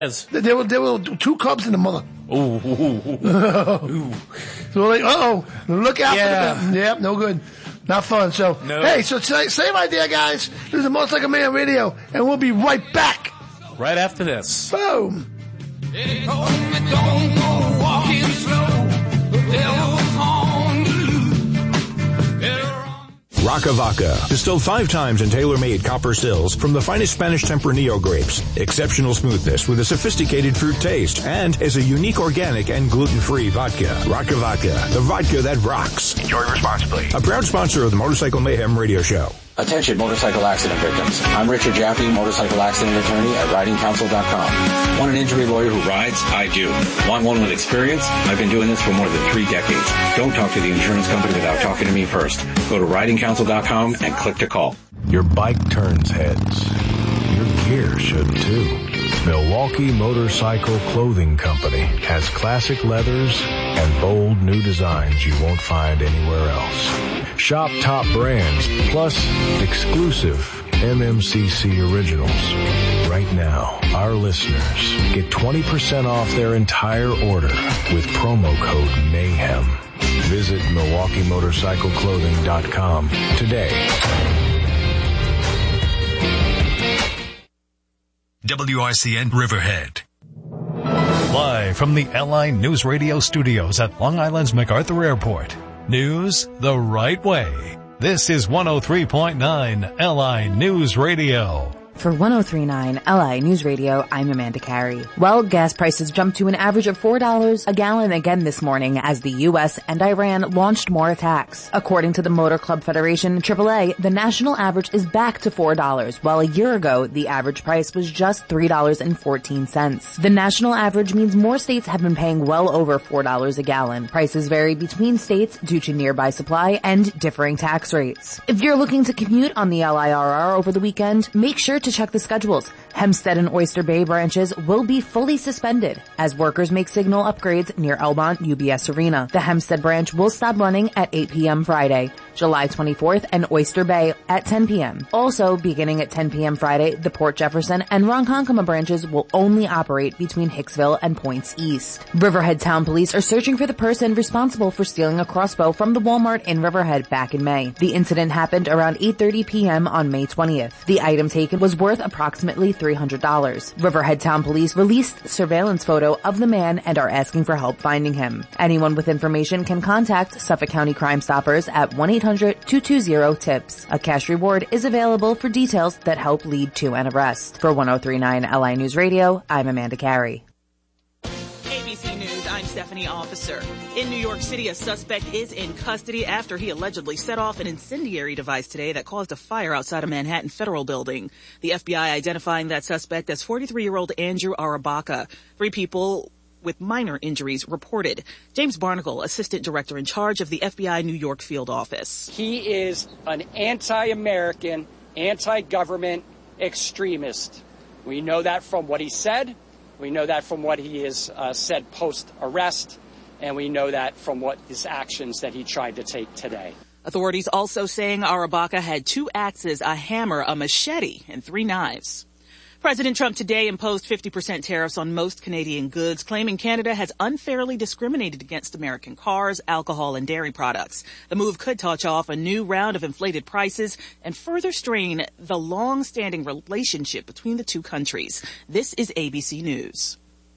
There were two cubs and a mother. Ooh. So we're like, look out for them. Yep, no good. Not fun. So, Hey, so same idea, guys. This is the Motorcycle Man Radio, and we'll be right back. Right after this. Boom. They told me don't go walking slow. The devil's on the loose. Rocavaca, distilled 5 times in tailor-made copper stills from the finest Spanish Tempranillo grapes. Exceptional smoothness with a sophisticated fruit taste and is a unique organic and gluten-free vodka. Rocavaca, the vodka that rocks. Enjoy responsibly. A proud sponsor of the Motorcycle Mayhem Radio Show. Attention motorcycle accident victims. I'm Richard Jaffe, motorcycle accident attorney at ridingcouncil.com. Want an injury lawyer who rides? I do. Want one with experience? I've been doing this for more than 3 decades. Don't talk to the insurance company without talking to me first. Go to ridingcouncil.com and click to call. Your bike turns heads. Your gear should too. Milwaukee Motorcycle Clothing Company has classic leathers and bold new designs you won't find anywhere else. Shop top brands plus exclusive MMCC originals. Right now, our listeners get 20% off their entire order with promo code MAYHEM. Visit MilwaukeeMotorcycleClothing.com today. WRCN Riverhead. Live from the LI News Radio studios at Long Island's MacArthur Airport. News the right way. This is 103.9 LI News Radio. For 103.9 LI News Radio, I'm Amanda Carey. Well, gas prices jumped to an average of $4 a gallon again this morning as the U.S. and Iran launched more attacks. According to the Motor Club Federation, AAA, the national average is back to $4, while a year ago, the average price was just $3.14. The national average means more states have been paying well over $4 a gallon. Prices vary between states due to nearby supply and differing tax rates. If you're looking to commute on the LIRR over the weekend, make sure to check the schedules. Hempstead and Oyster Bay branches will be fully suspended as workers make signal upgrades near Elmont UBS Arena. The Hempstead branch will stop running at 8 p.m. Friday, July 24th, and Oyster Bay at 10 p.m. Also, beginning at 10 p.m. Friday, the Port Jefferson and Ronkonkoma branches will only operate between Hicksville and Points East. Riverhead Town Police are searching for the person responsible for stealing a crossbow from the Walmart in Riverhead back in May. The incident happened around 8:30 p.m. on May 20th. The item taken was worth approximately $300. Riverhead Town Police released surveillance photo of the man and are asking for help finding him. Anyone with information can contact Suffolk County Crime Stoppers at 1-800-220-TIPS. A cash reward is available for details that help lead to an arrest. For 103.9 LI News Radio, I'm Amanda Carey. ABC News, I'm Stephanie Officer. In New York City, a suspect is in custody after he allegedly set off an incendiary device today that caused a fire outside a Manhattan Federal building. The FBI identifying that suspect as 43-year-old Andrew Arabaka. 3 people with minor injuries reported. James Barnacle, Assistant Director in charge of the FBI New York Field Office. He is an anti-American, anti-government extremist. We know that from what he said. We know that from what he has said post-arrest. And we know that from what his actions that he tried to take today. Authorities also saying Arabaka had 2 axes, a hammer, a machete, and 3 knives. President Trump today imposed 50% tariffs on most Canadian goods, claiming Canada has unfairly discriminated against American cars, alcohol, and dairy products. The move could touch off a new round of inflated prices and further strain the long-standing relationship between the 2 countries. This is ABC News.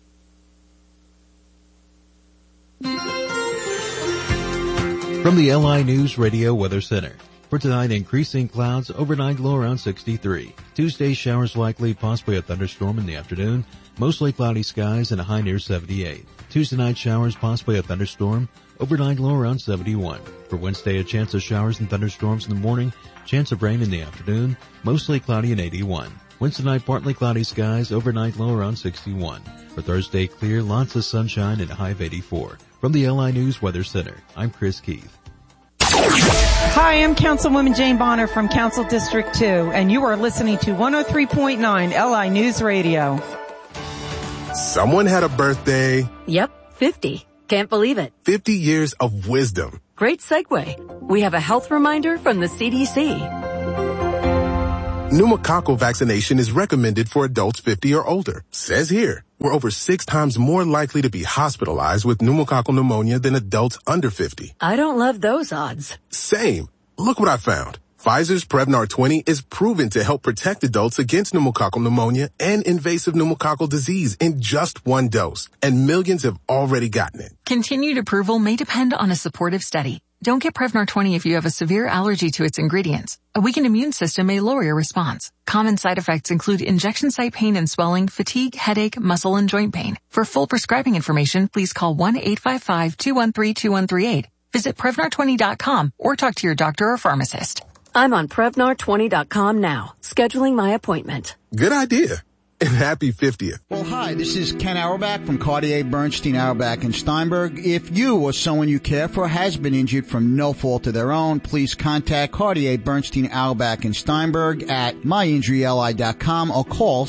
From the LI News Radio Weather Center. For tonight, increasing clouds, overnight low around 63. Tuesday, showers likely, possibly a thunderstorm in the afternoon. Mostly cloudy skies and a high near 78. Tuesday night, showers, possibly a thunderstorm. Overnight low around 71. For Wednesday, a chance of showers and thunderstorms in the morning. Chance of rain in the afternoon. Mostly cloudy and 81. Wednesday night, partly cloudy skies, overnight low around 61. For Thursday, clear, lots of sunshine and a high of 84. From the LI News Weather Center, I'm Chris Keith. Hi, I'm Councilwoman Jane Bonner from Council District 2, and you are listening to 103.9 LI News Radio. Someone had a birthday. Yep, 50. Can't believe it. 50 years of wisdom. Great segue. We have a health reminder from the CDC. Pneumococcal vaccination is recommended for adults 50 or older. Says here, we're over 6 times more likely to be hospitalized with pneumococcal pneumonia than adults under 50. I don't love those odds. Same. Look what I found. Pfizer's Prevnar 20 is proven to help protect adults against pneumococcal pneumonia and invasive pneumococcal disease in just 1 dose, and millions have already gotten it. Continued approval may depend on a supportive study. Don't get Prevnar 20 if you have a severe allergy to its ingredients. A weakened immune system may lower your response. Common side effects include injection site pain and swelling, fatigue, headache, muscle, and joint pain. For full prescribing information, please call 1-855-213-2138. Visit Prevnar20.com or talk to your doctor or pharmacist. I'm on Prevnar20.com now, scheduling my appointment. Good idea. And happy 50th. Well, hi, this is Ken Auerbach from Cartier Bernstein, Auerbach and Steinberg. If you or someone you care for has been injured from no fault of their own, please contact Cartier Bernstein, Auerbach and Steinberg at myinjuryli.com or call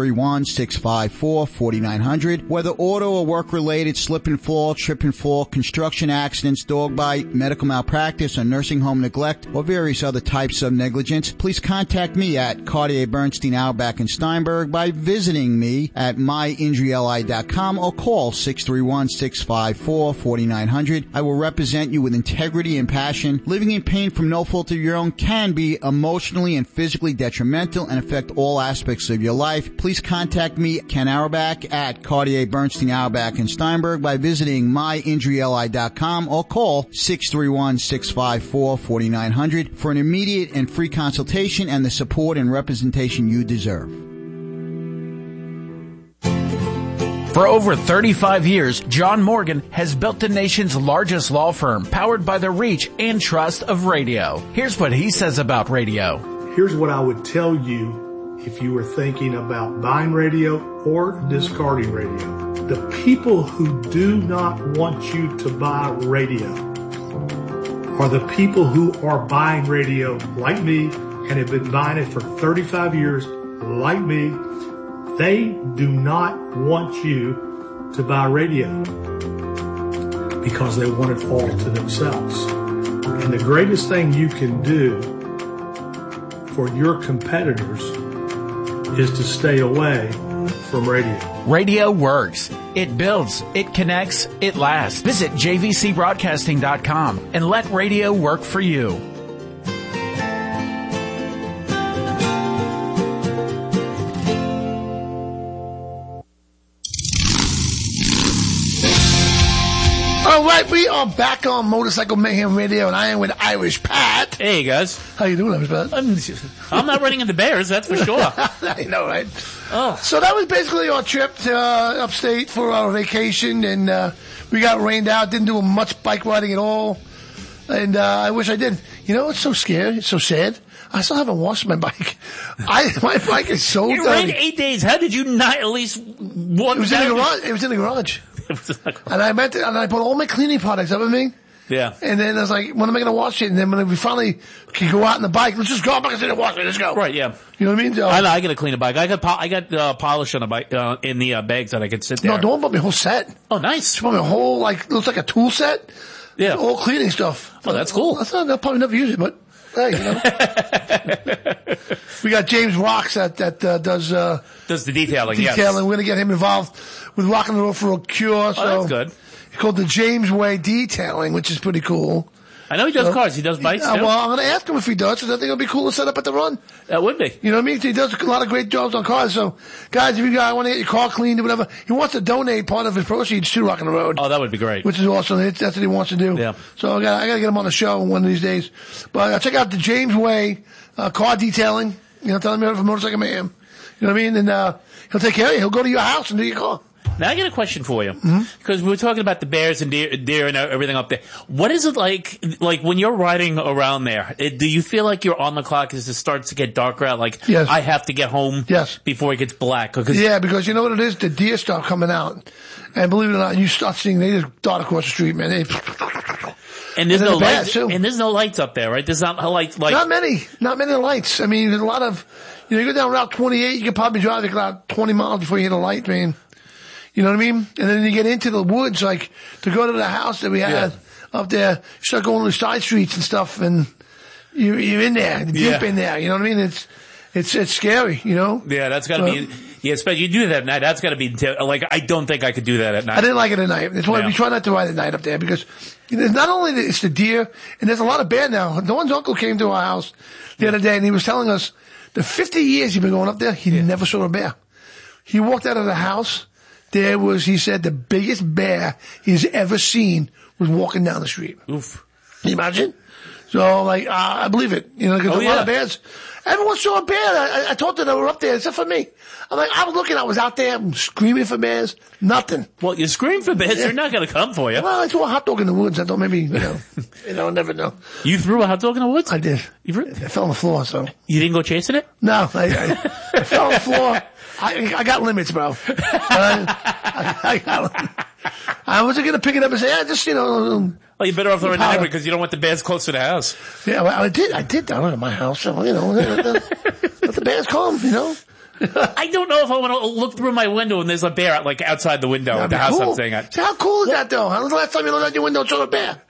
631-654-4900. Whether auto or work-related, slip and fall, trip and fall, construction accidents, dog bite, medical malpractice, or nursing home neglect, or various other types of negligence, please contact me at Cartier Bernstein, Auerbach and Steinberg by visiting me at myinjuryli.com or call 631-654-4900. I will represent you with integrity and passion. Living in pain from no fault of your own can be emotionally and physically detrimental and affect all aspects of your life. Please contact me, Ken Auerbach, at Cartier Bernstein, Auerbach and Steinberg by visiting myinjuryli.com or call 631-654-4900 for an immediate and free consultation and the support and representation you deserve. For over 35 years, John Morgan has built the nation's largest law firm, powered by the reach and trust of radio. Here's what he says about radio. Here's what I would tell you if you were thinking about buying radio or discarding radio. The people who do not want you to buy radio are the people who are buying radio like me and have been buying it for 35 years like me. They do not want you to buy radio because they want it all to themselves. And the greatest thing you can do for your competitors is to stay away from radio. Radio works. It builds. It connects. It lasts. Visit jvcbroadcasting.com and let radio work for you. All right, we are back on Motorcycle Mayhem Radio, and I am with Irish Pat. Hey, guys. How you doing, Irish Pat? I'm not running into bears, that's for sure. I know, right? Oh. So that was basically our trip to upstate for our vacation, and we got rained out, didn't do much bike riding at all, and I wish I did. You know, it's so scary, it's so sad. I still haven't washed my bike. My bike is so dirty. It rained 8 days. How did you not at least walk It was in the garage. It was in the garage. And I meant it, and I put all my cleaning products up with me. Yeah. And then I was like, when am I going to wash it? And then when we finally can go out in the bike, let's just go out back and wash it. Let's go. Right, yeah. You know what I mean? So, I got to clean a bike. I got polish on a bike, in the bags that I could sit there. No, don't bought me a whole set. Oh, nice. She bought me a whole, looks like a tool set. Yeah. All cleaning stuff. Oh, that's cool. I'll probably never use it, but hey, you know. We got James Rocks that does the detailing. Yes. We're going to get him involved with Rock and Roll for a Cure. So that's good. It's called the James Way Detailing, which is pretty cool. I know he does cars. He does bikes too. Well, I'm going to ask him if he does, because I think it would be cool to set up at the run. That would be. You know what I mean? He does a lot of great jobs on cars. So, guys, if you guys want to get your car cleaned or whatever, he wants to donate part of his proceeds to Rock and Road. Oh, that would be great. Which is awesome. That's what he wants to do. Yeah. So I got to get him on the show one of these days. But check out the James Way car detailing. You know, tell him you're from Motorcycle Mayhem. You know what I mean? And he'll take care of you. He'll go to your house and do your car. Now I got a question for you, because we were talking about the bears and deer and everything up there. What is it like when you're riding around there? Do you feel like you're on the clock as it starts to get darker out? Like, yes. I have to get home before it gets black. Yeah, because you know what it is? The deer start coming out. And believe it or not, you start seeing, they just dart across the street, man. And there's no lights, and there's no lights up there, right? There's not lights. Not many lights. I mean, there's a lot of, you go down Route 28, you can probably drive about 20 miles before you hit a light, man. You know what I mean? And then you get into the woods, like, to go to the house that we had up there, you start going to the side streets and stuff, and you're in there, deep in there, you know what I mean? It's scary, you know? Yeah, that's gotta be, yeah, especially you do that at night. That's gotta be, like, I don't think I could do that at night. I didn't like it at night. That's why we try not to ride at night up there because not only it's the deer, and there's a lot of bear now. Dawn's uncle came to our house the other day and he was telling us the 50 years he's been going up there, he never saw a bear. He walked out of the house. There was, he said, the biggest bear he's ever seen was walking down the street. Oof. Can you imagine? So, like, I believe it. You know, because a lot of bears. Everyone saw a bear. I told them they were up there, except for me. I'm like, I was looking, I was out there screaming for bears. Nothing. Well, you scream for bears, they're not going to come for you. Well, I threw a hot dog in the woods. I thought maybe, never know. You threw a hot dog in the woods? I did. I fell on the floor, so. You didn't go chasing it? No, I fell on the floor. I got limits, bro. I wasn't going to pick it up and say, just, Well, you're better off throwing it anyway because you don't want the bears close to the house. Yeah, well, I did down at my house. So, let the bears come, I don't know if I want to look through my window and there's a bear outside the window at the house I'm staying at. So how cool is that, though? When was the last time you looked out your window and saw a bear?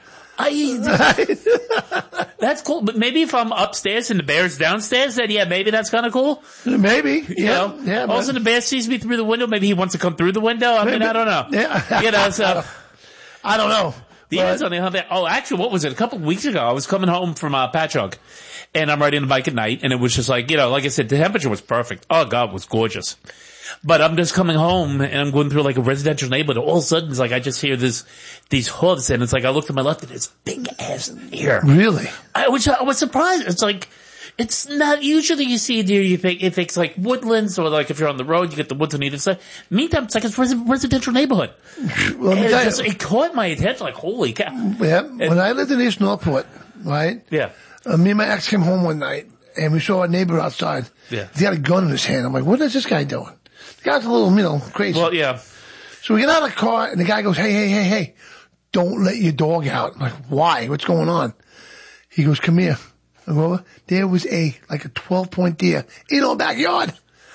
That's cool, but maybe if I'm upstairs and the bear's downstairs, then maybe that's kind of cool. Maybe, yeah. Also, the bear sees me through the window. Maybe he wants to come through the window. I mean, I don't know. Yeah, so I don't know. Actually, what was it? A couple of weeks ago, I was coming home from Patchogue, and I'm riding the bike at night, and it was just like, like I said, the temperature was perfect. Oh God, it was gorgeous. But I'm just coming home and I'm going through like a residential neighborhood. All of a sudden, it's like I just hear these hooves, and it's like I look to my left and it's big ass deer. Really? I was surprised. It's like it's not usually you see a deer. You think it's like woodlands, or like if you're on the road, you get the woods on either side. Meantime, it's like it's residential neighborhood. Well, it caught my attention. Like holy cow! Yeah. When I lived in East Northport, right? Yeah. Me and my ex came home one night and we saw a neighbor outside. Yeah. He had a gun in his hand. I'm like, what is this guy doing? The guy's a little, crazy. Well, yeah. So we get out of the car and the guy goes, hey, don't let your dog out. I'm like, why? What's going on? He goes, come here. I go over. There was a 12-point deer in our backyard.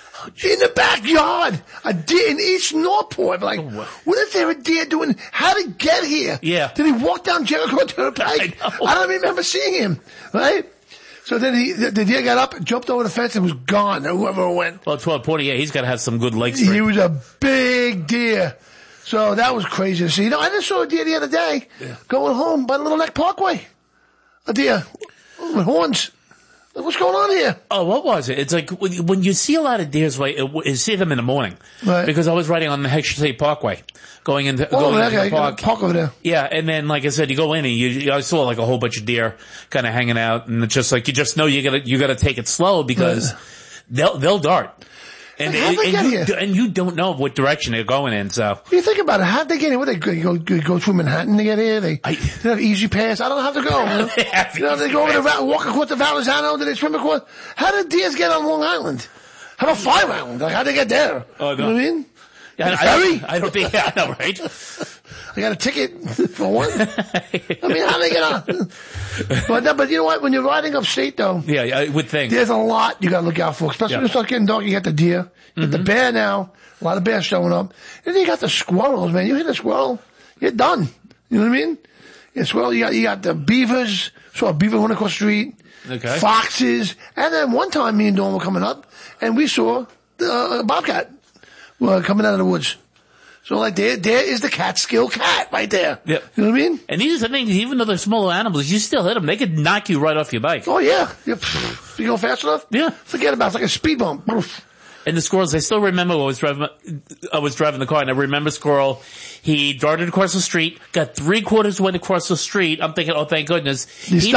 In the backyard. A deer in East Northport. Like, what is there a deer doing? How did he get here? Yeah. Did he walk down Jericho Turnpike? I don't remember seeing him. Right? So then the deer got up, jumped over the fence, and was gone, whoever went. Well, 12-point, he's got to have some good legs. He was a big deer. So that was crazy to see. I just saw a deer the other day going home by the Little Neck Parkway. A deer with horns. What's going on here? Oh, what was it? It's like when you see a lot of deers, you see them in the morning. Right. Because I was riding on the Heckscher State Parkway, going into the park. Park over there. Yeah, and then like I said, you go in and I saw like a whole bunch of deer kind of hanging out, and it's just like you just know you gotta take it slow because they'll dart. And you don't know what direction they're going in, so. You think about it, how'd they get here? What, they go through Manhattan to get here? They have easy pass? I don't know how to go. They go over walk across the Valenzano, then they swim across. How did deers get on Long Island? How about Fire Island? Like, how'd they get there? Oh, no. You know what I mean? Yeah, ferry? I don't think, I know, right? I got a ticket for one. I mean, how do they get on? But you know what? When you're riding upstate, though. Yeah, I would think. There's a lot you gotta look out for. Especially when you start getting dark, you got the deer. You got the bear now. A lot of bears showing up. And then you got the squirrels, man. You hit a squirrel, you're done. You know what I mean? Yeah, squirrel, you got the beavers. Saw a beaver run across the street. Okay. Foxes. And then one time me and Dawn were coming up, and we saw a bobcat coming out of the woods. So like there is the Catskill cat right there. Yeah. You know what I mean? And these are the things, even though they're smaller animals, you still hit them. They could knock you right off your bike. Oh yeah. You go fast enough? Yeah. Forget about it. It's like a speed bump. And the squirrels, I still remember I was driving the car, and I remember squirrel. He darted across the street, got 3/4 way across the street. I'm thinking, oh, thank goodness.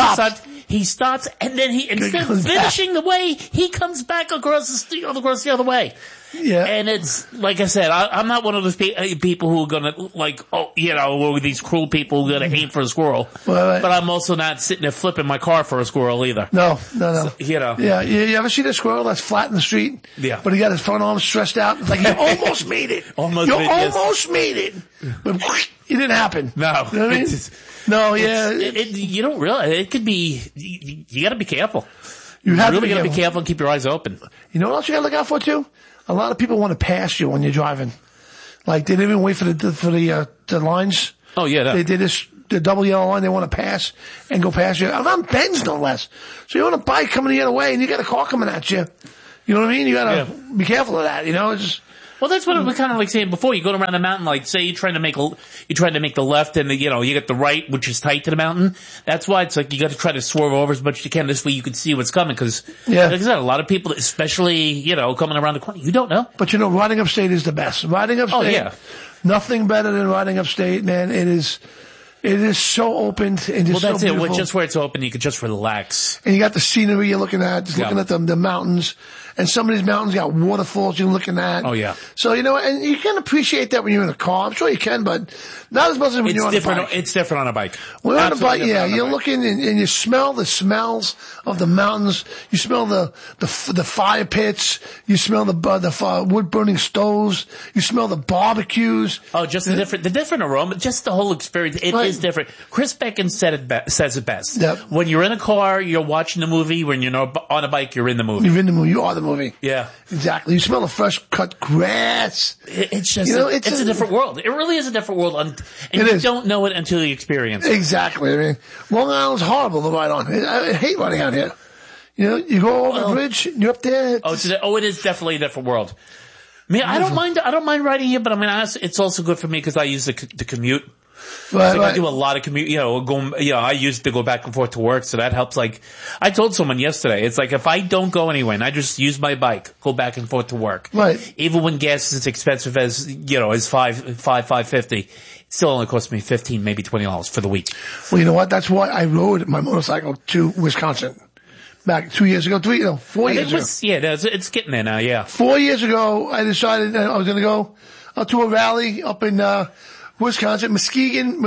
He stops, and then instead of finishing the way, he comes back across the other way. Yeah. And it's, like I said, I'm not one of those people who are gonna, these cruel people who are gonna aim for a squirrel. Right. But I'm also not sitting there flipping my car for a squirrel either. No. So, Yeah, you ever see the squirrel that's flat in the street? Yeah. But he got his front arms stressed out. It's like you almost made it. Almost made it. But it didn't happen. No. You know what I mean? No, yeah. You don't realize, it could be, you gotta be careful. You really gotta be careful and keep your eyes open. You know what else you gotta look out for too? A lot of people want to pass you when you're driving. Like they didn't even wait for the lines. Oh yeah. They did the double yellow line. They want to pass and go past you. I'm on Benz no less. So you're on a bike coming the other way and you got a car coming at you. You know what I mean? You gotta be careful of that, you know? It's just, well, that's what we kind of like saying before. You go around the mountain, like say you're trying to make the left and you get the right, which is tight to the mountain. That's why it's like you got to try to swerve over as much as you can. This way you can see what's coming. Cause like I said, a lot of people, especially, coming around the corner, you don't know. But riding upstate is the best. Riding upstate. Oh yeah. Nothing better than riding upstate, man. It is so open and just that's so beautiful. Just where it's open, you can just relax. And you got the scenery you're looking at, looking at the mountains. And some of these mountains got waterfalls you're looking at. Oh yeah. So, and you can appreciate that when you're in a car. I'm sure you can, but not as much as when you're on a bike. It's different on a bike. When you're on a bike, you're looking and you smell the smells of the mountains. You smell the fire pits. You smell the wood burning stoves. You smell the barbecues. Oh, just the different aroma, just the whole experience. It is different. Chris Beckins says it best. Yep. When you're in a car, you're watching the movie. When you're on a bike, you're in the movie. You're in the movie. You are the movie. Yeah. Exactly. You smell the fresh cut grass. It's just, it's a different world. It really is a different world. And you don't know it until you experience it. Exactly. I mean, Long Island's horrible to ride on. I hate riding out here. You go over the bridge, you're up there. It is definitely a different world. I mean, I don't mind riding here, but I mean, it's also good for me because I use the commute. Right. I do a lot of commute, I used to go back and forth to work, so that helps. Like, I told someone yesterday, it's like if I don't go anywhere and I just use my bike, go back and forth to work. Right. Even when gas is as expensive as, as $5.50, it still only costs me $15, maybe $20 for the week. Well, you know what? That's why I rode my motorcycle to Wisconsin. Back 2 years ago, 4 years ago. It's getting there now, yeah. 4 years ago, I decided I was gonna go to a rally up in, Wisconsin, Muskegon,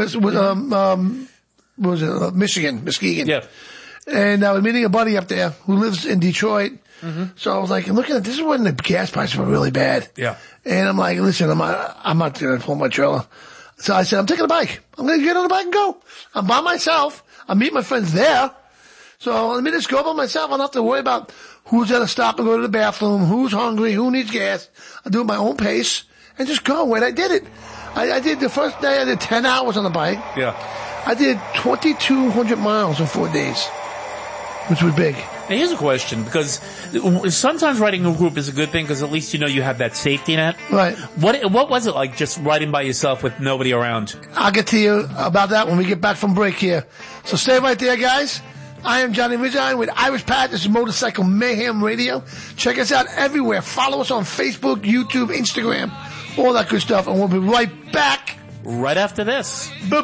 Michigan, Muskegon. Yeah. And I was meeting a buddy up there who lives in Detroit. Mm-hmm. So I was like, look at this is when the gas prices were really bad. Yeah. And I'm like, listen, I'm not going to pull my trailer. So I said, I'm taking a bike. I'm going to get on a bike and go. I'm by myself. I meet my friends there. So let me just go by myself. I don't have to worry about who's going to stop and go to the bathroom, who's hungry, who needs gas. I do it at my own pace and just go. And I did it. I did the first day, I did 10 hours on the bike. Yeah. I did 2,200 miles in 4 days, which was big. Now here's a question, because sometimes riding in a group is a good thing, because at least you have that safety net. Right. What was it like just riding by yourself with nobody around? I'll get to you about that when we get back from break here. So stay right there, guys. I am Johnny Rizine with Irish Pat. This is Motorcycle Mayhem Radio. Check us out everywhere. Follow us on Facebook, YouTube, Instagram, all that good stuff. And we'll be right back. Right after this. Boom!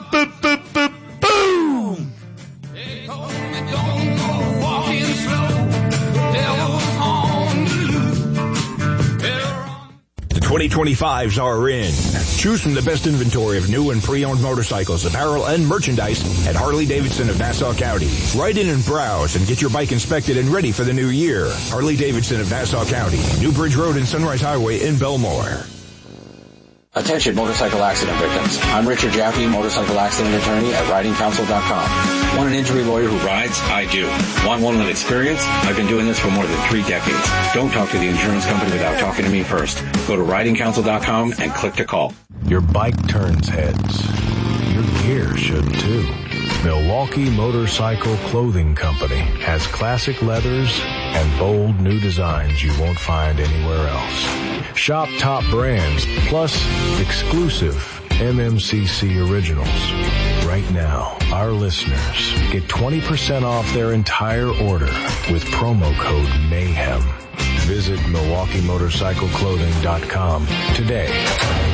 The 2025s are in. Choose from the best inventory of new and pre-owned motorcycles, apparel, and merchandise at Harley-Davidson of Nassau County. Ride in and browse and get your bike inspected and ready for the new year. Harley-Davidson of Nassau County, New Bridge Road and Sunrise Highway in Belmore. Attention motorcycle accident victims. I'm Richard Jaffe, motorcycle accident attorney at ridingcouncil.com. Want an injury lawyer who rides? I do. Want one with experience? I've been doing this for more than 3 decades. Don't talk to the insurance company without talking to me first. Go to ridingcouncil.com and click to call. Your bike turns heads. Your gear should too. Milwaukee Motorcycle Clothing Company has classic leathers and bold new designs you won't find anywhere else. Shop top brands plus exclusive MMCC originals. Right now, our listeners get 20% off their entire order with promo code MAYHEM. Visit MilwaukeeMotorcycleClothing.com today.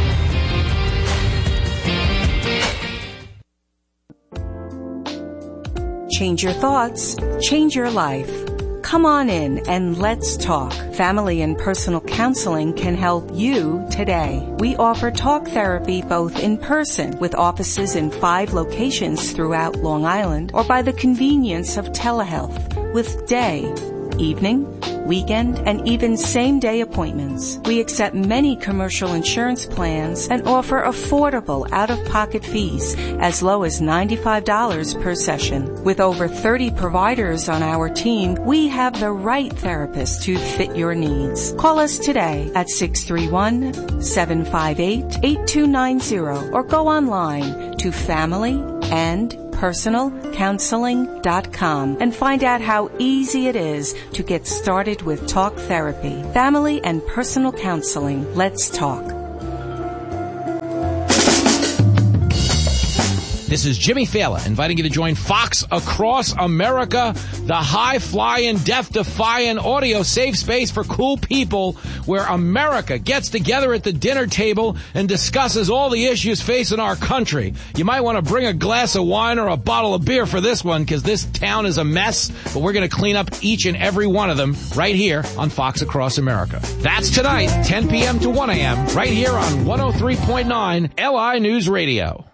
Change your thoughts, change your life. Come on in and let's talk. Family and personal counseling can help you today. We offer talk therapy both in person with offices in 5 locations throughout Long Island or by the convenience of telehealth with day, evening, weekend, and even same-day appointments. We accept many commercial insurance plans and offer affordable out-of-pocket fees as low as $95 per session. With over 30 providers on our team, we have the right therapist to fit your needs. Call us today at 631-758-8290 or go online to familyandpersonalcounseling.com. familyandpersonalcounseling.com and find out how easy it is to get started with talk therapy. Family and Personal Counseling. Let's talk. This is Jimmy Fallon inviting you to join Fox Across America, the high-flying, death-defying audio safe space for cool people where America gets together at the dinner table and discusses all the issues facing our country. You might want to bring a glass of wine or a bottle of beer for this one because this town is a mess, but we're going to clean up each and every one of them right here on Fox Across America. That's tonight, 10 p.m. to 1 a.m., right here on 103.9 LI News Radio.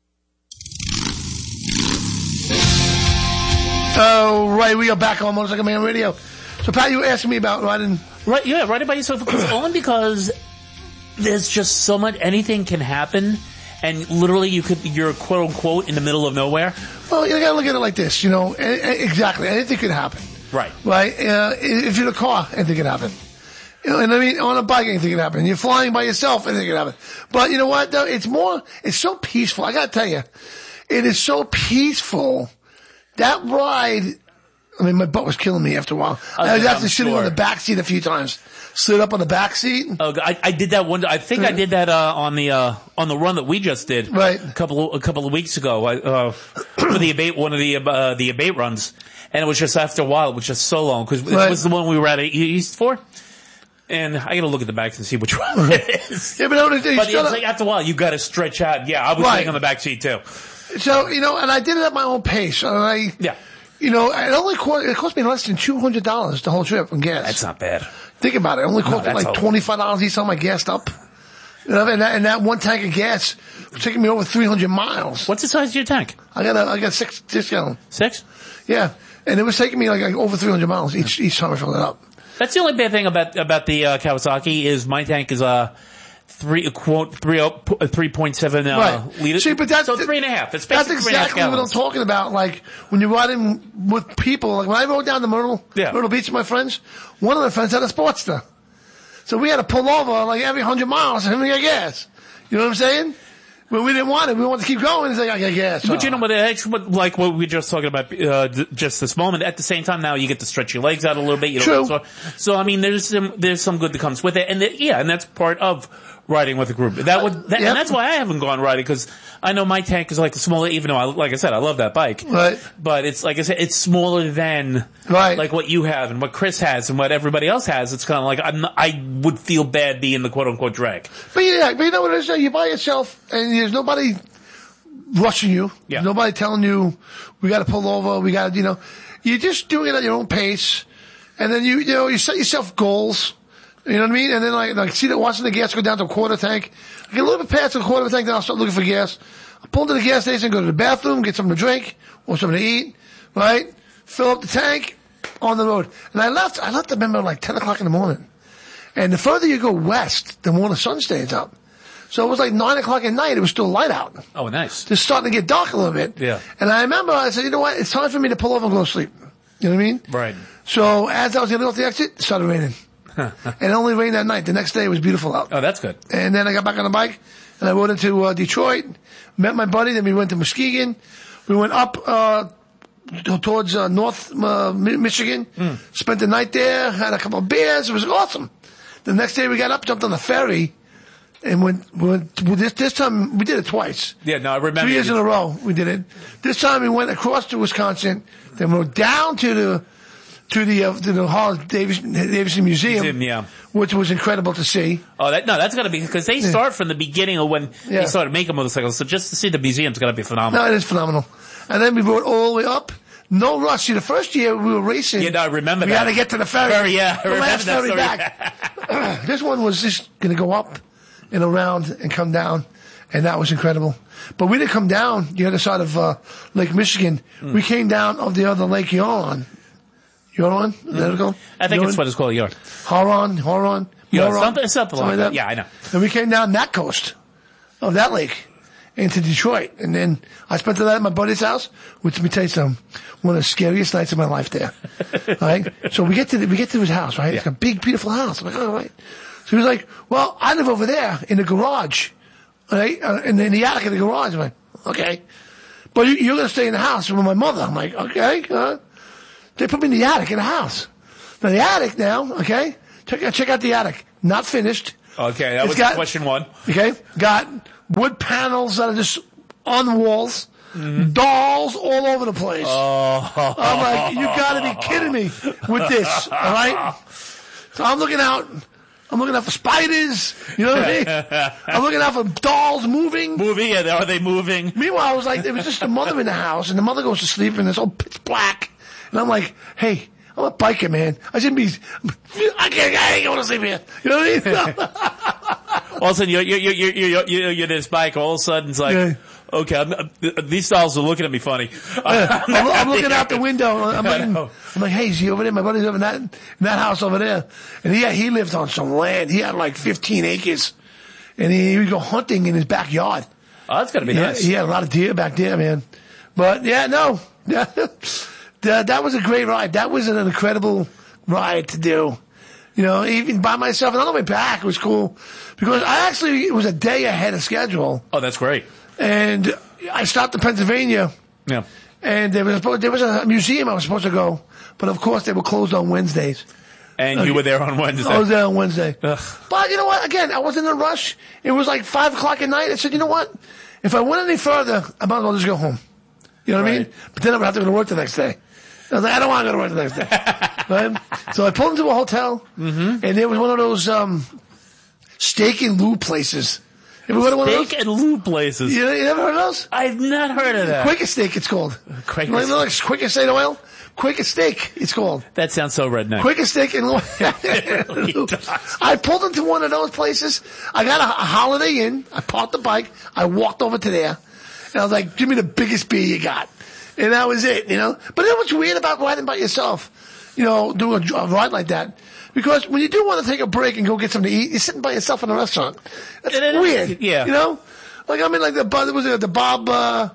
Oh, right, we are back on Motorcycle Man Radio. So, Pat, you were asking me about riding... Right, yeah, riding by yourself. Only because there's just so much, anything can happen, and literally you're quote-unquote in the middle of nowhere. Well, you gotta look at it like this, exactly, anything could happen. Right. Right? If you're in a car, anything can happen. And I mean, on a bike, anything can happen. You're flying by yourself, anything can happen. But you know what, though? It's so peaceful. I gotta tell you, it is so peaceful. That ride, I mean, my butt was killing me after a while. I was actually sitting on the back seat a few times. Slid up on the back seat. Oh, I did that one. I think I did that on the run that we just did. Right. A couple of weeks ago. For the abate, one of the abate runs, and it was just after a while. It was just so long because it was the one we were at East for. And I gotta look at the back and see which one it is. Yeah, but it's like after a while you gotta stretch out. Yeah, I was sitting on the back seat too. So, and I did it at my own pace. And it cost me less than $200 the whole trip on gas. That's not bad. Think about it. It only cost me like $25 each time I gassed up. And that one tank of gas was taking me over 300 miles. What's the size of your tank? I got 6 gallon. 6? Yeah. And it was taking me like over 300 miles each time I filled it up. That's the only bad thing about the Kawasaki is my tank is 3.7 liters. See, but that's 3.5. It's that's exactly what I'm talking about. Like when you're riding with people, like when I rode down to Myrtle Beach with my friends, one of my friends had a Sportster, so we had to pull over like every 100 miles for him to get gas. You know what I'm saying? But we didn't want it. We wanted to keep going. It's like, I got gas. But you know what? Like what we were just talking about just this moment. At the same time, now you get to stretch your legs out a little bit. True. So I mean, there's some good that comes with it, and that's part of riding with a group. And that's why I haven't gone riding, because I know my tank is like a smaller, even though like I said, I love that bike. Right. But it's like I said, it's smaller than like what you have and what Chris has and what everybody else has. It's kind of like I would feel bad being the quote unquote drag. But you know what it is? You're by yourself and there's nobody rushing you. Yeah. There's nobody telling you we got to pull over. We got to, you're just doing it at your own pace. And then you set yourself goals. You know what I mean? And then watching the gas go down to a quarter tank. I get a little bit past the quarter tank, then I'll start looking for gas. I pull to the gas station, go to the bathroom, get something to drink or something to eat, right? Fill up the tank, on the road. And I left the member like 10 o'clock in the morning. And the further you go west, the more the sun stays up. So it was like 9 o'clock at night, it was still light out. Oh, nice. Just starting to get dark a little bit. Yeah. And I remember, I said, you know what? It's time for me to pull over and go to sleep. You know what I mean? Right. So as I was getting off the exit, it started raining. And it only rained that night. The next day it was beautiful out. Oh, that's good. And then I got back on the bike and I rode into Detroit, met my buddy, then we went to Muskegon. We went up towards North Michigan, spent the night there, had a couple of beers. It was awesome. The next day we got up, jumped on the ferry, and this time we did it twice. Yeah, no, I remember. 2 years in a row we did it. This time we went across to Wisconsin, then we rode down to the Harley Davidson Museum, which was incredible to see. Oh, that's gotta be, because they start from the beginning of when they started making motorcycles, so just to see the museum's gotta be phenomenal. No, it is phenomenal. And then we rode all the way up. No rush. See, the first year we were racing. Yeah, no, I remember we that. We gotta get to the ferry. Yeah, I remember last that ferry story. back. This one was just gonna go up and around and come down, and that was incredible. But we didn't come down the other side of Lake Michigan. We came down of the other Lake Huron. Huron? Is that it called? I think it's what it's called, Huron. Huron. Yeah, something like that. Yeah, I know. And we came down that coast of that lake into Detroit. And then I spent the night at my buddy's house, which, let me tell you something, one of the scariest nights of my life there. Right? So we get to his house, right? Yeah. It's a big, beautiful house. I'm like, all right. So he was like, well, I live over there in the garage, right? In the attic of the garage. I'm like, okay. but you're going to stay in the house with my mother. I'm like, okay. They put me in the attic in the house. Now the attic now, okay, check out the attic. Not finished. Okay, that was question one. Okay, got wood panels that are just on the walls. Mm-hmm. Dolls all over the place. Oh. I'm like, you gotta be kidding me with this, alright? So I'm looking out for spiders, you know what I mean? I'm looking out for dolls moving. Yeah, are they moving? Meanwhile, I was like, there was just a mother in the house, and the mother goes to sleep, and it's all pitch black. And I'm like, hey, I'm a biker, man. I ain't going to sleep here. You know what I mean? All of a sudden, you're this bike. All of a sudden, it's like, okay, these dolls are looking at me funny. I'm looking out the window. I'm like, hey, is he over there? My buddy's over in that house over there. And he lived on some land. He had like 15 acres. And he would go hunting in his backyard. Oh, that's gotta be nice. He had a lot of deer back there, man. But yeah, no. That was a great ride. That was an incredible ride to do. You know, even by myself. And on the way back, it was cool. Because it was a day ahead of schedule. Oh, that's great. And I stopped in Pennsylvania. Yeah. And there was a museum I was supposed to go. But of course, they were closed on Wednesdays. And you were there on Wednesday. I was there on Wednesday. Ugh. But you know what? Again, I wasn't in a rush. It was like 5 o'clock at night. I said, you know what? If I went any further, I might as well just go home. You know what I mean? But then I would have to go to work the next day. I was like, I don't want to go to work the next day. Right? So I pulled into a hotel, and there was one of those steak and lube places. You ever heard of one of those? Steak and lube places. You never heard of those? I've not heard of that. Quaker Steak, it's called. Quaker Steak. Like Quaker State Oil? Quaker Steak, it's called. That sounds so redneck. Quaker Steak and lube. I pulled into one of those places. I got a Holiday Inn. I parked the bike. I walked over to there. And I was like, give me the biggest beer you got. And that was it, you know. But you know what's weird about riding by yourself? You know, doing a ride like that. Because when you do want to take a break and go get something to eat, you're sitting by yourself in a restaurant. That's weird. Yeah. You know? Like, I mean, like the Bob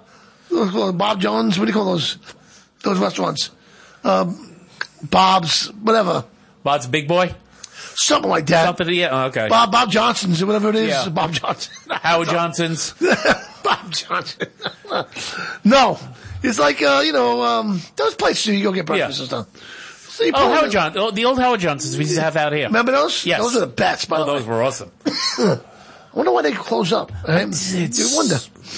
Jones, what do you call those restaurants? Bob's, whatever. Bob's Big Boy? Something like that. Something, yeah, oh, okay. Bob Johnson's or whatever it is. Yeah. Bob Johnson. Howard Johnson's. Bob Johnson. No. It's like, those places you go get breakfast and stuff. So Howard Johnson. The old Howard Johnsons we used to have out here. Remember those? Yes. Those are the best, by the way. Those were awesome. I wonder why they close up. I wonder.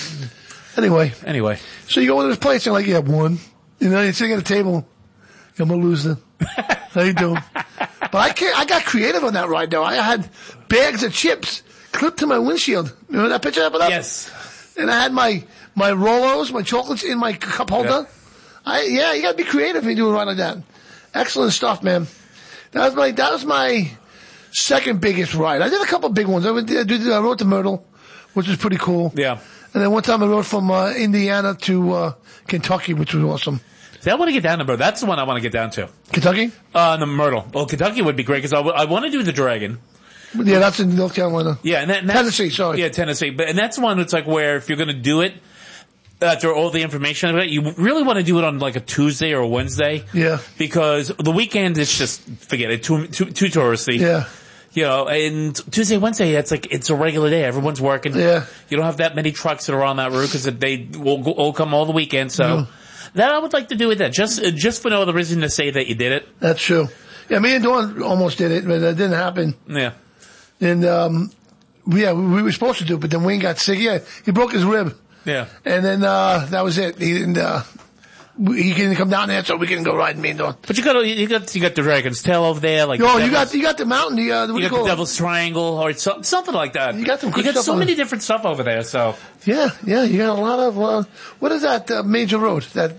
Anyway. So you go into this place and you're like, yeah, one. You know, you're sitting at a table. I'm a loser. How you doing? But I got creative on that ride, though. I had bags of chips clipped to my windshield. Remember that picture I put up? Yes. And I had my Rolos, my chocolates in my cup holder. Yeah. You gotta be creative when you do a ride like that. Excellent stuff, man. That was my second biggest ride. I did a couple of big ones. I rode to Myrtle, which was pretty cool. Yeah. And then one time I rode from Indiana to Kentucky, which was awesome. See, I want to get down to Myrtle. That's the one I want to get down to. Kentucky? The Myrtle. Well, Kentucky would be great because I want to do the Dragon. Yeah, that's in North Carolina. Yeah, and that's Tennessee, sorry. Yeah, Tennessee. And that's one that's like where if you're going to do it, after all the information about it, you really want to do it on like a Tuesday or a Wednesday. Yeah. Because the weekend is just, forget it, too touristy. Yeah. You know, and Tuesday, Wednesday, it's a regular day. Everyone's working. Yeah. You don't have that many trucks that are on that route because they will all come all the weekend. So that I would like to do with that. Just for no other reason to say that you did it. That's true. Yeah, me and Dawn almost did it, but that didn't happen. Yeah. And, we were supposed to do it, but then Wayne got sick. Yeah, he broke his rib. Yeah. And then, that was it. He didn't, he couldn't come down there, so we couldn't go riding me and Dawn. But you got the Dragon's Tail over there, like. Oh, you got the mountain, what do you call the Devil's Triangle, or something like that. You got so many different stuff over there, so. Yeah, you got a lot of, what is that, major road? That,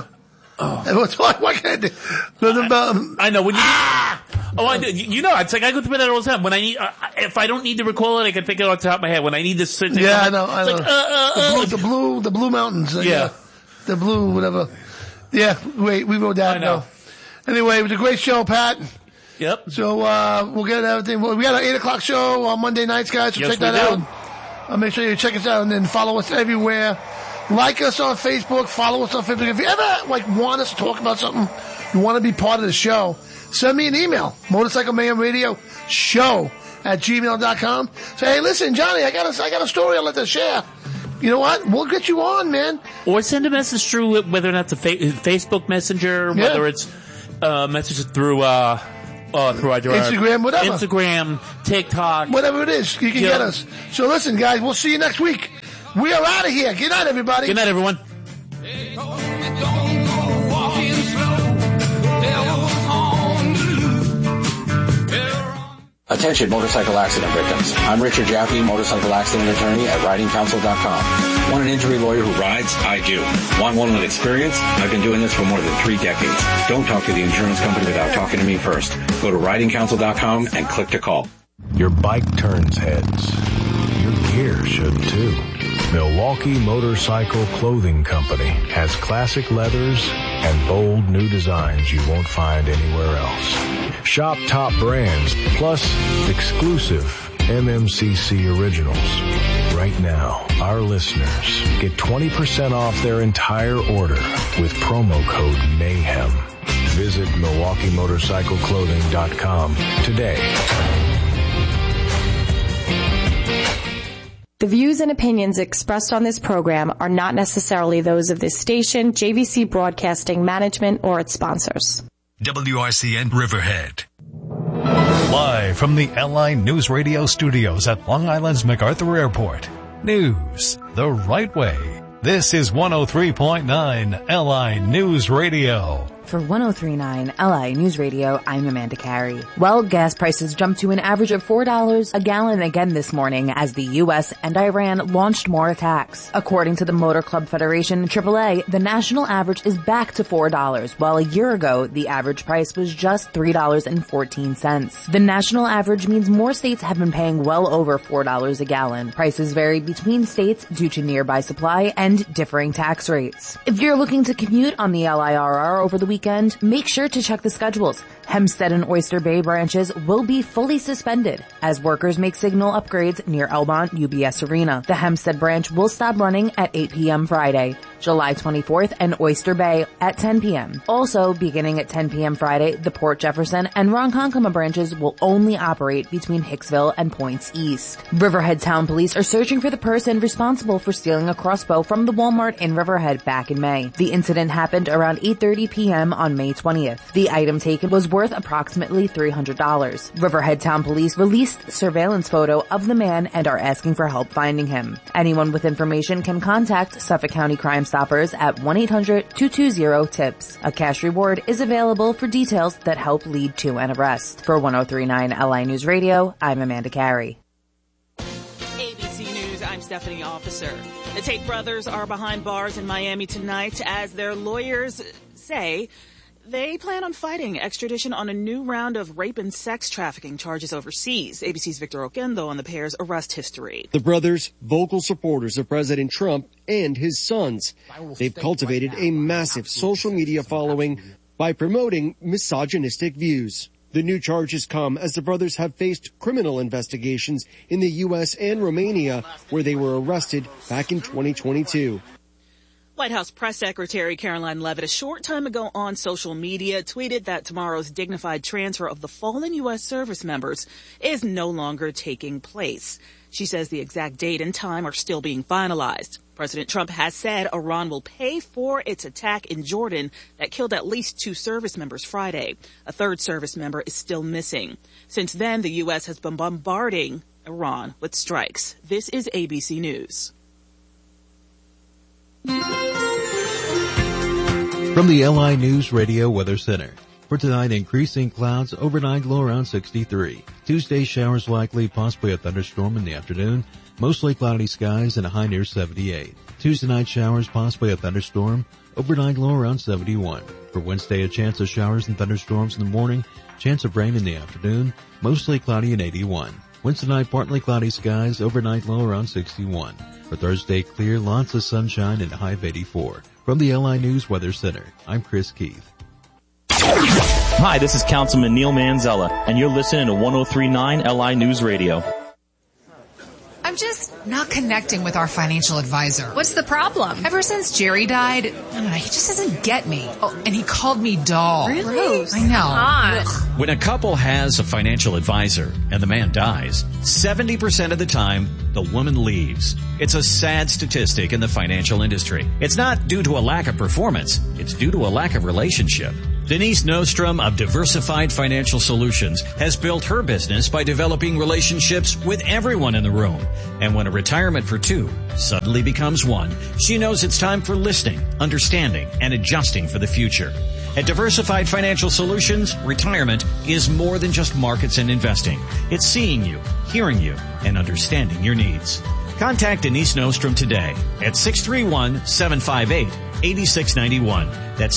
what can I do? I know, when you, I do. You know, it's like I go through that all the time. When I need, if I don't need to recall it, I can think it on top of my head. When I need to sit. Yeah, I know. Like, the blue mountains. Yeah. The blue, whatever. Yeah, we wrote that. I know. Anyway, it was a great show, Pat. Yep. So, we'll get everything. We got an 8:00 show on Monday nights, guys. So check that out. Make sure you check us out and then follow us everywhere. Like us on Facebook. Follow us on Facebook. If you ever, want us to talk about something, you want to be part of the show, send me an email. Motorcycle Mayhem Radio Show @gmail.com. Say, hey, listen, Johnny, I got a story I'd like to share. you know what? We'll get you on, man. Or send a message through, whether or not it's a Facebook Messenger, whether it's messages through Instagram, whatever. Instagram, TikTok. Whatever it is, you can get us. So listen, guys, we'll see you next week. We are out of here. Good night, everybody. Good night, everyone. Attention motorcycle accident victims. I'm Richard Jaffe, motorcycle accident attorney at ridingcouncil.com. Want an injury lawyer who rides? I do. Want one with experience? I've been doing this for more than 3 decades. Don't talk to the insurance company without talking to me first. Go to ridingcouncil.com and click to call. Your bike turns heads. Your gear should too. Milwaukee Motorcycle Clothing Company has classic leathers and bold new designs you won't find anywhere else. Shop top brands plus exclusive MMCC originals. Right now, our listeners get 20% off their entire order with promo code MAYHEM. Visit MilwaukeeMotorcycleClothing.com today. The views and opinions expressed on this program are not necessarily those of this station, JVC Broadcasting Management, or its sponsors. WRCN Riverhead. Live from the LI News Radio studios at Long Island's MacArthur Airport. News the right way. This is 103.9 LI News Radio. For 103.9 LI News Radio, I'm Amanda Carey. Well, gas prices jumped to an average of $4 a gallon again this morning as the U.S. and Iran launched more attacks. According to the Motor Club Federation, AAA, the national average is back to $4, while a year ago, the average price was just $3.14. The national average means more states have been paying well over $4 a gallon. Prices vary between states due to nearby supply and differing tax rates. If you're looking to commute on the LIRR over the weekend, make sure to check the schedules. Hempstead and Oyster Bay branches will be fully suspended as workers make signal upgrades near Elmont UBS Arena. The Hempstead branch will stop running at 8 p.m. Friday, July 24th, and Oyster Bay at 10 p.m. Also, beginning at 10 p.m. Friday, the Port Jefferson and Ronkonkoma branches will only operate between Hicksville and Points East. Riverhead Town Police are searching for the person responsible for stealing a crossbow from the Walmart in Riverhead back in May. The incident happened around 8:30 p.m. on May 20th. The item taken was worth approximately $300. Riverhead Town Police released surveillance photo of the man and are asking for help finding him. Anyone with information can contact Suffolk County Crime Stoppers at 1-800-220-TIPS. A cash reward is available for details that help lead to an arrest. For 103.9 LI News Radio, I'm Amanda Carey. ABC News, I'm Stephanie Officer. The Tate brothers are behind bars in Miami tonight as their lawyers say they plan on fighting extradition on a new round of rape and sex trafficking charges overseas. ABC's Victor Oquendo on the pair's arrest history. The brothers, vocal supporters of President Trump and his sons. They've cultivated a massive social media following by promoting misogynistic views. The new charges come as the brothers have faced criminal investigations in the U.S. and Romania, where they were arrested back in 2022. White House Press Secretary Caroline Leavitt a short time ago on social media tweeted that tomorrow's dignified transfer of the fallen U.S. service members is no longer taking place. She says the exact date and time are still being finalized. President Trump has said Iran will pay for its attack in Jordan that killed at least 2 service members Friday. A 3rd service member is still missing. Since then, the U.S. has been bombarding Iran with strikes. This is ABC News. From the LI News Radio Weather Center. For tonight, increasing clouds, overnight low around 63. Tuesday, showers likely, possibly a thunderstorm in the afternoon. Mostly cloudy skies and a high near 78. Tuesday night, showers, possibly a thunderstorm. Overnight low around 71. For Wednesday, a chance of showers and thunderstorms in the morning. Chance of rain in the afternoon. Mostly cloudy and 81. Wednesday night, partly cloudy skies. Overnight low around 61. For Thursday, clear, lots of sunshine and a high of 84. From the LI News Weather Center, I'm Chris Keith. Hi, this is Councilman Neil Manzella, and you're listening to 103.9 LI News Radio. I'm just not connecting with our financial advisor. What's the problem? Ever since Jerry died, I don't know, he just doesn't get me. Oh, and he called me doll. Really? Gross. I know. When a couple has a financial advisor and the man dies, 70% of the time, the woman leaves. It's a sad statistic in the financial industry. It's not due to a lack of performance. It's due to a lack of relationship. Denise Nostrom of Diversified Financial Solutions has built her business by developing relationships with everyone in the room. And when a retirement for two suddenly becomes one, she knows it's time for listening, understanding, and adjusting for the future. At Diversified Financial Solutions, retirement is more than just markets and investing. It's seeing you, hearing you, and understanding your needs. Contact Denise Nostrom today at 631-758-8691. That's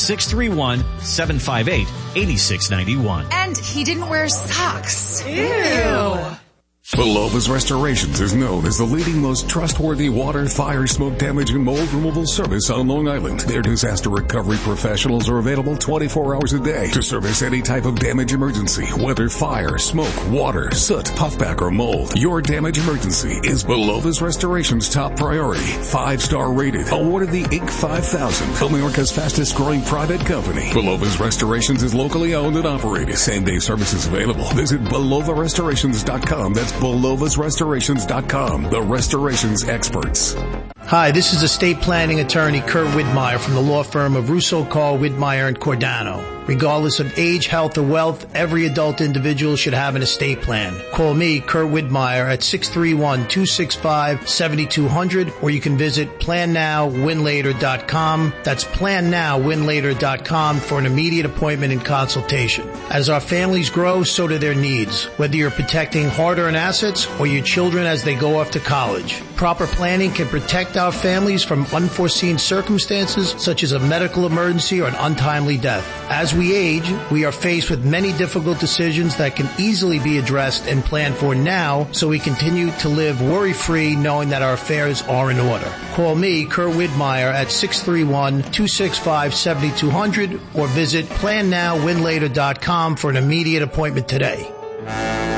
631-758-8691. And he didn't wear socks. Ew. Belova's Restorations is known as the leading, most trustworthy water, fire, smoke damage, and mold removal service on Long Island. Their disaster recovery professionals are available 24 hours a day to service any type of damage emergency, whether fire, smoke, water, soot, puffback, or mold. Your damage emergency is Belova's Restorations' top priority. 5-star rated, awarded the Inc. 5000, America's fastest growing private company. Belova's Restorations is locally owned and operated. Same-day services available. Visit BelovaRestorations.com. That's BelovaRestorations.com, the restorations experts. Hi, this is estate planning attorney Kurt Widmeyer from the law firm of Russo, Carl, Widmeyer, and Cordano. Regardless of age, health, or wealth, every adult individual should have an estate plan. Call me, Kurt Widmeyer, at 631-265-7200, or you can visit PlanNowWinLater.com. That's PlanNowWinLater.com for an immediate appointment and consultation. As our families grow, so do their needs, whether you're protecting hard-earned assets or your children as they go off to college. Proper planning can protect our families from unforeseen circumstances such as a medical emergency or an untimely death. As we age, we are faced with many difficult decisions that can easily be addressed and planned for now, so we continue to live worry-free knowing that our affairs are in order. Call me, Kurt Widmeyer, at 631-265-7200 or visit PlanNowWinLater.com for an immediate appointment today.